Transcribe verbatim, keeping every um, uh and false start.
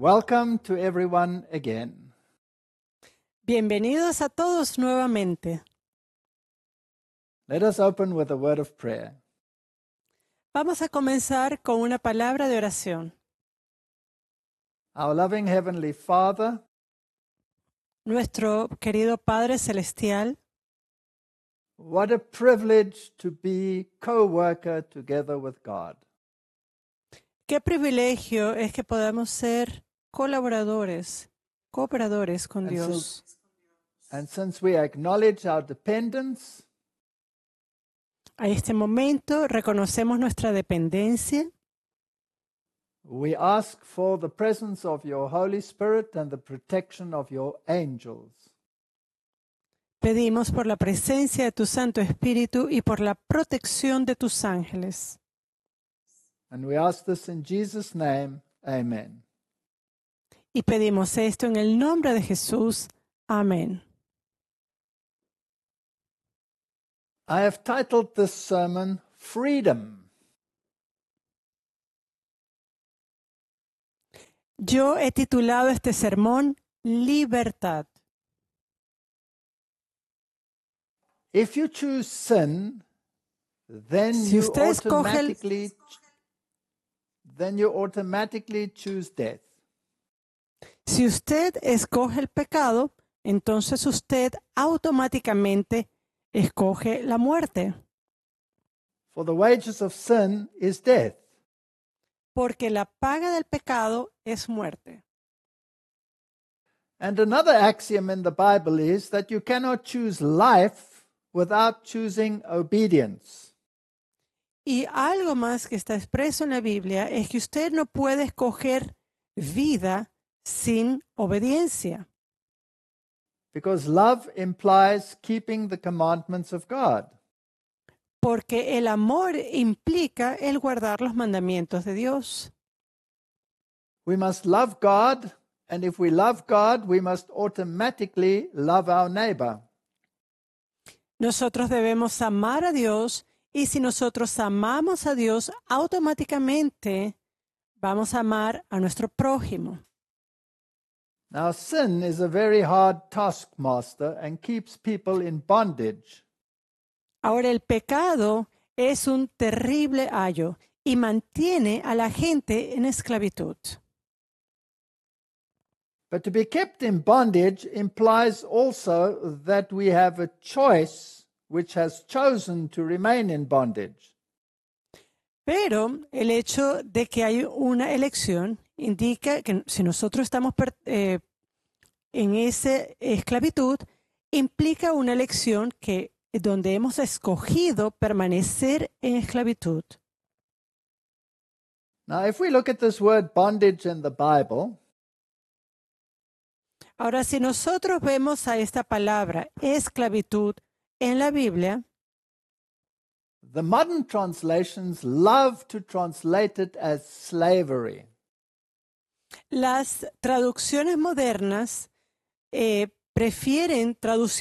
Welcome to everyone again. Bienvenidos a todos nuevamente. Let us open with a word of prayer. Vamos a comenzar con una palabra de oración. Our loving Heavenly Father, Nuestro querido Padre Celestial, what a privilege to be co-worker together with God. qué privilegio es que podamos ser colaboradores, cooperadores con And Dios. since, and since we acknowledge our dependence, A este momento reconocemos nuestra dependencia. we ask for the presence of your Holy Spirit and the protection of your angels. Pedimos por la presencia de tu Santo Espíritu y por la protección de tus ángeles. And we ask this in Jesus' name, amen. Y pedimos esto en el nombre de Jesús. Amén. I have titled this sermon, Freedom. Yo he titulado este sermón Libertad. If you choose sin, then Si you usted escoge el- automatically then you automatically choose death. Si usted escoge el pecado, entonces usted automáticamente escoge la muerte, For the wages of sin is death. porque la paga del pecado es muerte. And another axiom in the Bible is that you cannot choose life without choosing obedience. Y algo más que está expreso en la Biblia es que usted no puede escoger vida sin obediencia, Because love implies keeping the commandments of God. porque el amor implica el guardar los mandamientos de Dios. We must love God, and if we love God, we must automatically love our neighbor. Nosotros debemos amar a Dios, y si nosotros amamos a Dios, automáticamente vamos a amar a nuestro prójimo. Now, sin is a very hard taskmaster and keeps people in bondage. Ahora, el pecado es un terrible ayo y mantiene a la gente en esclavitud. But to be kept in bondage implies also that we have a choice which has chosen to remain in bondage. Pero el hecho de que hay una elección indica que si nosotros estamos per- eh, en esa esclavitud, implica una elección que donde hemos escogido permanecer en esclavitud. Now, if we look at this word bondage in the Bible, Ahora, si nosotros vemos a esta palabra esclavitud en la Biblia, the modern translations love to translate it as slavery. las traducciones modernas eh, prefieren traducir